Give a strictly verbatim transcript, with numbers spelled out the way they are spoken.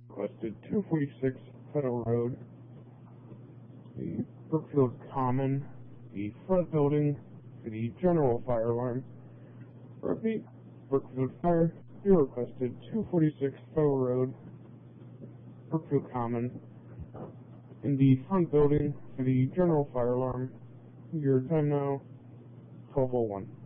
requested two forty-six Federal Road, the Brookfield Common, the front building for the general fire alarm. Repeat, Brookfield Fire, you requested two forty-six Federal Road, Brookfield Common, in the front building for the general fire alarm. Your time now, twelve oh one.